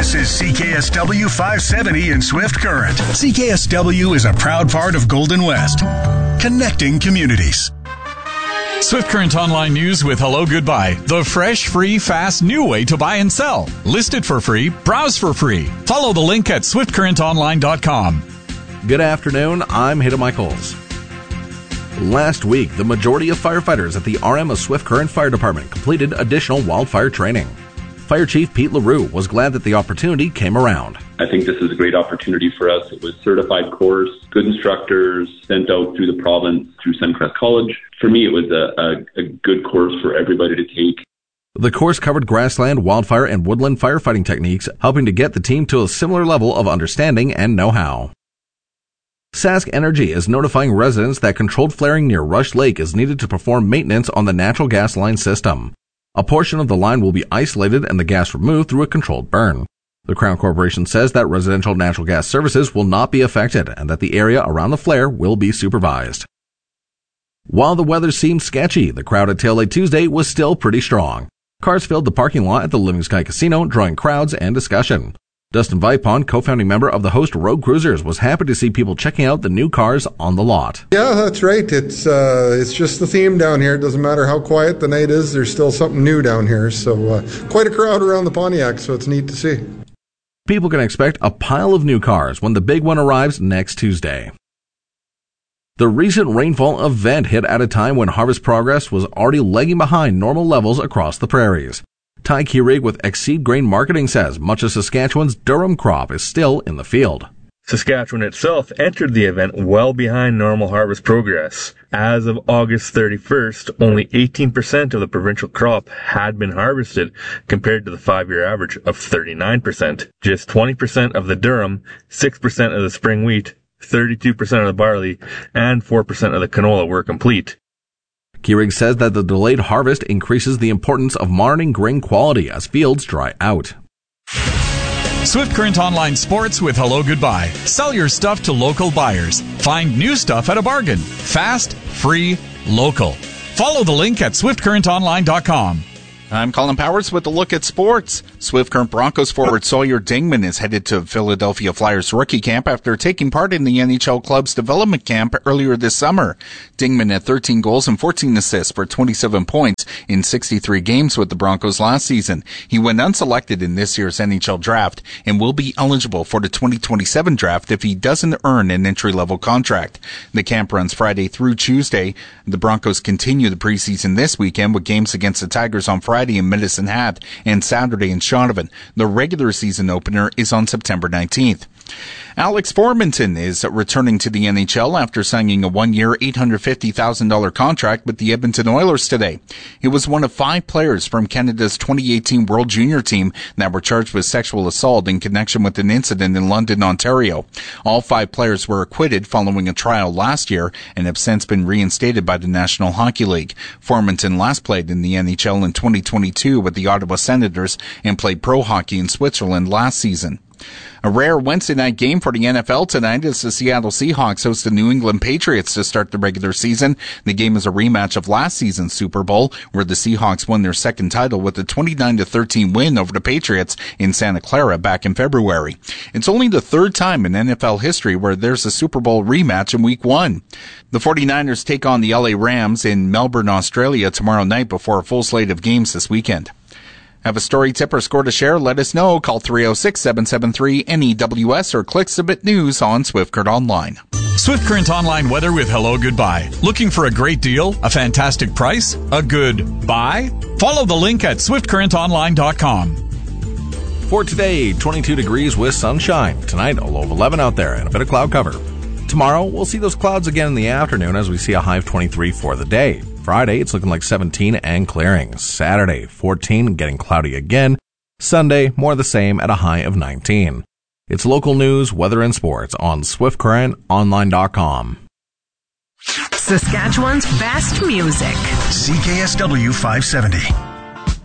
This is CKSW 570 in Swift Current. CKSW is a proud part of Golden West, connecting communities. Swift Current Online News with Hello Goodbye. The fresh, free, fast, new way to buy and sell. List it for free. Browse for free. Follow the link at swiftcurrentonline.com. Good afternoon. I'm Hayden Michaels. Last week, the majority of firefighters at the RM of Swift Current Fire Department completed additional wildfire training. Fire Chief Pete LaRue was glad that the opportunity came around. I think this is a great opportunity for us. It was a certified course, good instructors sent out through the province, through Suncrest College. For me, it was a good course for everybody to take. The course covered grassland, wildfire, and woodland firefighting techniques, helping to get the team to a similar level of understanding and know-how. Sask Energy is notifying residents that controlled flaring near Rush Lake is needed to perform maintenance on the natural gas line system. A portion of the line will be isolated and the gas removed through a controlled burn. The Crown Corporation says that residential natural gas services will not be affected and that the area around the flare will be supervised. While the weather seemed sketchy, the crowd at Tailgate Tuesday was still pretty strong. Cars filled the parking lot at the Living Sky Casino, drawing crowds and discussion. Dustin Vipon, co-founding member of the Host Road Cruisers, was happy to see people checking out the new cars on the lot. Yeah, that's right. It's just the theme down here. It doesn't matter how quiet the night is, there's still something new down here. So quite a crowd around the Pontiac, so it's neat to see. People can expect a pile of new cars when the big one arrives next Tuesday. The recent rainfall event hit at a time when harvest progress was already lagging behind normal levels across the prairies. Ty Kierig with Exceed Grain Marketing says much of Saskatchewan's durum crop is still in the field. Saskatchewan itself entered the event well behind normal harvest progress. As of August 31st, only 18% of the provincial crop had been harvested, compared to the 5-year average of 39%. Just 20% of the durum, 6% of the spring wheat, 32% of the barley, and 4% of the canola were complete. Kierig says that the delayed harvest increases the importance of monitoring grain quality as fields dry out. Swift Current Online Sports with Hello Goodbye. Sell your stuff to local buyers. Find new stuff at a bargain. Fast, free, local. Follow the link at swiftcurrentonline.com. I'm Colin Powers with a look at sports. Swift Current Broncos forward Sawyer Dingman is headed to Philadelphia Flyers rookie camp after taking part in the NHL club's development camp earlier this summer. Dingman had 13 goals and 14 assists for 27 points in 63 games with the Broncos last season. He went unselected in this year's NHL draft and will be eligible for the 2027 draft if he doesn't earn an entry-level contract. The camp runs Friday through Tuesday. The Broncos continue the preseason this weekend with games against the Tigers on Friday in Medicine Hat and Saturday in Shaunavon. The regular season opener is on September 19th. Alex Formenton is returning to the NHL after signing a 1-year, $850,000 contract with the Edmonton Oilers today. He was one of 5 players from Canada's 2018 World Junior team that were charged with sexual assault in connection with an incident in London, Ontario. All 5 players were acquitted following a trial last year and have since been reinstated by the National Hockey League. Formenton last played in the NHL in 2022 with the Ottawa Senators and played pro hockey in Switzerland last season. A rare Wednesday night game for the NFL tonight as the Seattle Seahawks host the New England Patriots to start the regular season. The game is a rematch of last season's Super Bowl, where the Seahawks won their second title with a 29-13 win over the Patriots in Santa Clara back in February. It's only the 3rd time in NFL history where there's a Super Bowl rematch in Week 1. The 49ers take on the LA Rams in Melbourne, Australia tomorrow night before a full slate of games this weekend. Have a story, tip, or score to share? Let us know. Call 306-773-NEWS or click Submit News on Swift Current Online. Swift Current Online weather with Hello Goodbye. Looking for a great deal? A fantastic price? A good buy? Follow the link at swiftcurrentonline.com. For today, 22 degrees with sunshine. Tonight, a low of 11 out there and a bit of cloud cover. Tomorrow, we'll see those clouds again in the afternoon as we see a high of 23 for the day. Friday, it's looking like 17 and clearing. Saturday, 14, getting cloudy again. Sunday, more the same at a high of 19. It's local news, weather, and sports on SwiftCurrentOnline.com. Saskatchewan's best music. CKSW 570.